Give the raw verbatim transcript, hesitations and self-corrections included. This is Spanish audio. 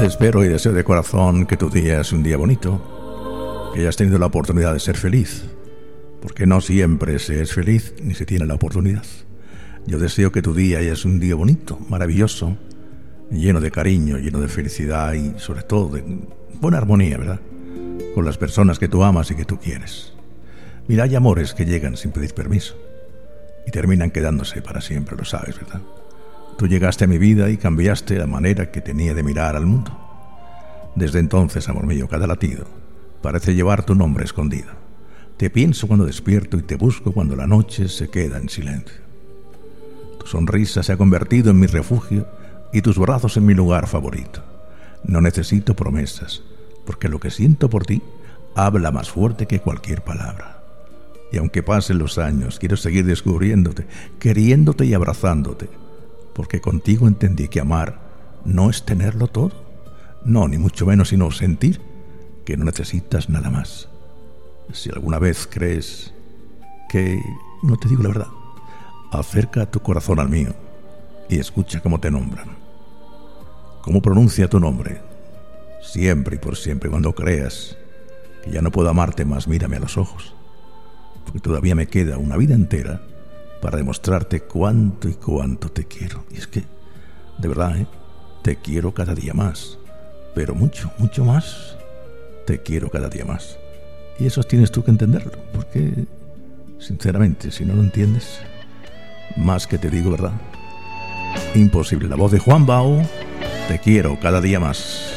Espero y deseo de corazón que tu día es un día bonito, que hayas tenido la oportunidad de ser feliz, porque no siempre se es feliz ni se tiene la oportunidad. Yo deseo que tu día es un día bonito, maravilloso, lleno de cariño, lleno de felicidad y sobre todo de buena armonía, ¿verdad?, con las personas que tú amas y que tú quieres. Mira, hay amores que llegan sin pedir permiso y terminan quedándose para siempre, lo sabes, ¿verdad? Tú llegaste a mi vida y cambiaste la manera que tenía de mirar al mundo. Desde entonces, amor mío, cada latido parece llevar tu nombre escondido. Te pienso cuando despierto y te busco cuando la noche se queda en silencio. Tu sonrisa se ha convertido en mi refugio y tus brazos en mi lugar favorito. No necesito promesas, porque lo que siento por ti habla más fuerte que cualquier palabra. Y aunque pasen los años, quiero seguir descubriéndote, queriéndote y abrazándote, porque contigo entendí que amar no es tenerlo todo, no, ni mucho menos, sino sentir que no necesitas nada más. Si alguna vez crees que no te digo la verdad, acerca tu corazón al mío y escucha cómo te nombran, cómo pronuncia tu nombre. Siempre y por siempre, cuando creas que ya no puedo amarte más, mírame a los ojos, porque todavía me queda una vida entera para demostrarte cuánto y cuánto te quiero. Y es que, de verdad, ¿eh? Te quiero cada día más, pero mucho, mucho más. Te quiero cada día más. Y eso tienes tú que entenderlo, porque, sinceramente, si no lo entiendes, más que te digo, ¿verdad? Imposible. La voz de Juan Bao, te quiero cada día más.